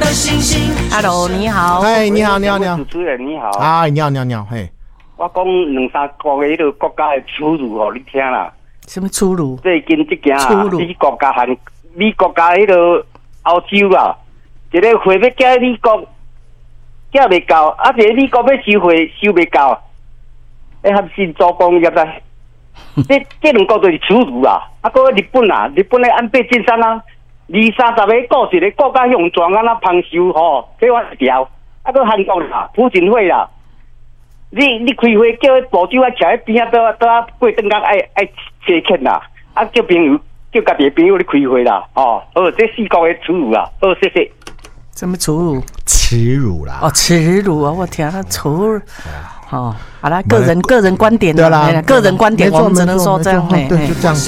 星星。 Hello， 你好。 哎，你好， 主持人你好。 哎，你好，嘿。 我讲2-3个月迄个国家的耻辱哦，你听啦。 什么耻辱？ 最近这件耻辱， 美国加迄个欧洲啊，一个货要寄美国，寄袂到，啊，一个美国要收货收袂到，合新做工业啦。这两个就是耻辱啊！啊，搁日本啊，日本的安倍晋三啊，20-30个顾一个国家用全安那旁收吼，这我一条。啊，搁韩国啦，朴槿惠啦，你开会叫部长啊，徛喺边啊，都过灯光爱切欠啦，啊，叫朋友叫家己的朋友咧开会啦，哦，这四国的耻辱啊，谢谢。 什么耻辱？ 耻辱啦！ 哦，耻辱啊！我天啊，耻辱！哦，好啦，个人观点， 对啦， 个人观点，我们只能说这样， 对，就这样。